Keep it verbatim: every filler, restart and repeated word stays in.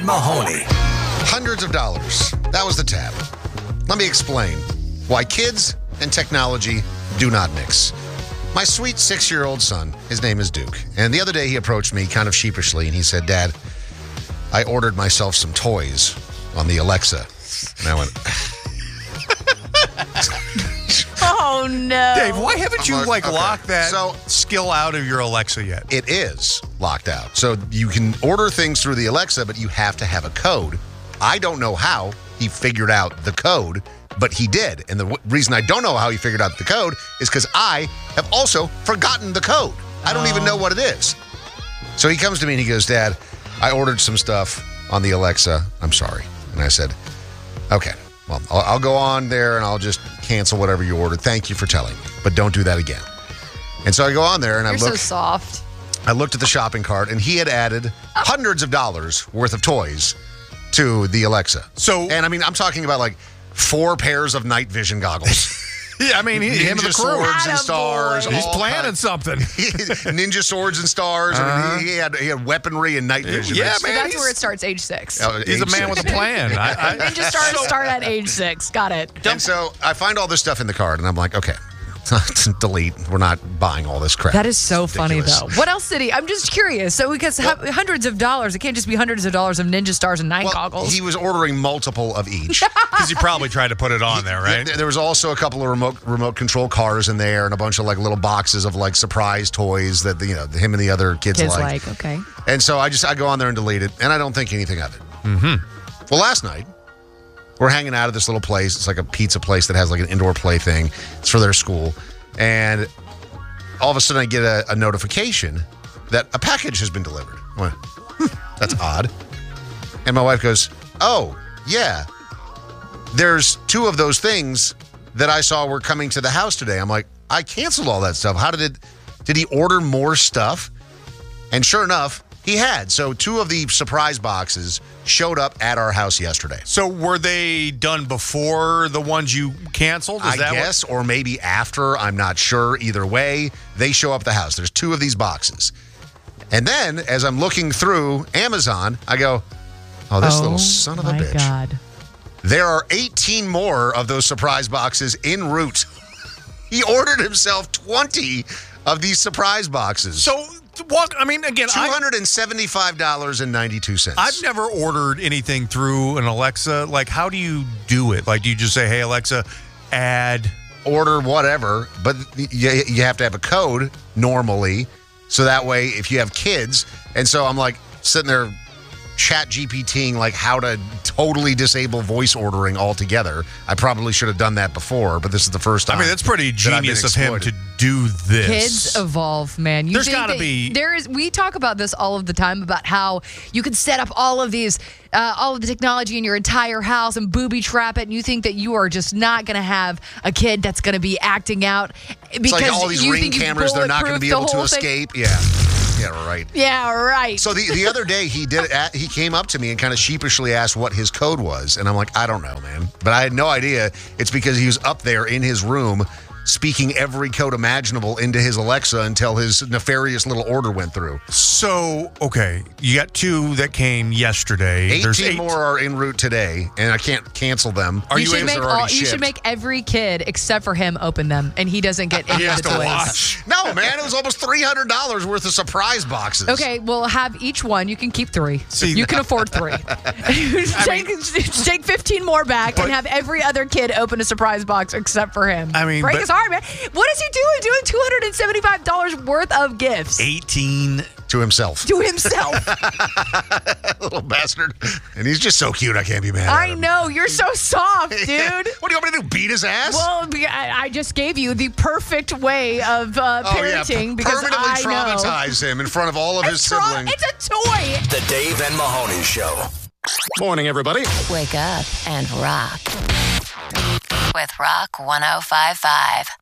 Mahoney. Hundreds of dollars. That was the tab. Let me explain why kids and technology do not mix. My sweet six-year-old son, his name is Duke, and the other day he approached me kind of sheepishly and he said, Dad, I ordered myself some toys on the Alexa. And I went, oh, no. Dave, why haven't you, I'm like, like, okay. locked that So- skill out of your Alexa yet? it is locked out. So you can order things through the Alexa, but you have to have a code. I don't know how he figured out the code, but he did. And the w- reason I don't know how he figured out the code is because I have also forgotten the code. I don't even know what it is. So he comes to me and he goes, Dad, I ordered some stuff on the Alexa. I'm sorry. And I said, okay, well, I'll, I'll go on there and I'll just cancel whatever you ordered. Thank you for telling me, but don't do that again. And so I go on there and I You're look. so soft. I looked at the shopping cart, and he had added hundreds of dollars worth of toys to the Alexa. So- and I mean, I'm talking about like four pairs of night vision goggles, Yeah, I mean, he, him and the ninja crew. swords and Attaboy. stars. He's all planning kinds- something. ninja swords and stars. I mean, Uh-huh. he, he had he had weaponry and night vision. Yeah, It's- man. That's he's- where it starts, age six. uh, He's a age man six. with a plan. I, I, Ninja stars start at age six. Got it. And so I find all this stuff in the cart, and I'm like, okay, delete. We're not buying all this crap. That is so It's funny, ridiculous. though. What else did he? I'm just curious. So, because ha- hundreds of dollars, it can't just be hundreds of dollars of ninja stars and night Well, goggles. he was ordering multiple of each. Because he probably tried to put it on there, right? There, there was also a couple of remote remote control cars in there, and a bunch of like little boxes of like surprise toys that you know him and the other kids, Kids liked. like, okay. And so I just I go on there and delete it, and I don't think anything of it. Mm-hmm. Well, last night we're hanging out at this little place. It's like a pizza place that has like an indoor play thing. It's for their school, and all of a sudden I get a, a notification that a package has been delivered. I went, "Hmm, that's odd. And my wife goes, "Oh yeah, there's two of those things that I saw were coming to the house today." I'm like, I canceled all that stuff. How did it? Did he order more stuff? And sure enough, he had. So two of the surprise boxes showed up at our house yesterday. So were they done before the ones you canceled? Is I that guess, or maybe after. I'm not sure. Either way, they show up at the house. There's two of these boxes. And then, as I'm looking through Amazon, I go, oh, this oh, little son of a my bitch. God. There are eighteen more of those surprise boxes en route. He ordered himself twenty of these surprise boxes. So, walk. I mean, again, two I, hundred seventy-five dollars and ninety-two cents. I've never ordered anything through an Alexa. Like, how do you do it? Like, do you just say, hey, Alexa, add... order whatever, but you, you have to have a code normally. So that way, if you have kids, and so I'm like sitting there chat GPTing like how to totally disable voice ordering altogether. I probably should have done that before, but this is the first time. I mean, that's pretty that I've been genius of him exploited. to do this. Kids evolve, man. You There's think gotta that be- There is. We talk about this all of the time about how you can set up all of these, uh, all of the technology in your entire house and booby trap it, and you think that you are just not going to have a kid that's going to be acting out because It's like all these you ring think you've cameras, they're not going to bulletproofed be the able to whole thing. escape. Yeah. Yeah, right. Yeah, right. So the, the other day he did it, he came up to me and kind of sheepishly asked what his code was, and I'm like, I don't know, man. But I had no idea. It's because he was up there in his room speaking every code imaginable into his Alexa until his nefarious little order went through. So, okay, you got two that came yesterday. There's eighteen eight more are en route today, and I can't cancel them. Are you, you should able- make They're already all, you should shipped. make every kid except for him open them, and he doesn't get any He of has the to toys. watch. No, man, it was almost three hundred dollars worth of surprise boxes. Okay, well, have each one. You can keep three. See, you can afford three. take, take fifteen more back But- and have every other kid open a surprise box except for him. I mean, break but- his heart, man. What is he doing? Doing two hundred seventy-five dollars worth of gifts eighteen. To himself. to himself. Little bastard. And he's just so cute, I can't be mad at I him. know. You're so soft, dude. What do you want me to do, beat his ass? Well, be- I I just gave you the perfect way of uh, oh, yeah, parenting per- because permanently I know. traumatize him in front of all of his It's, tra- siblings. it's a toy. The Dave and Mahoney Show. Morning, everybody. Wake up and rock with Rock one oh five five.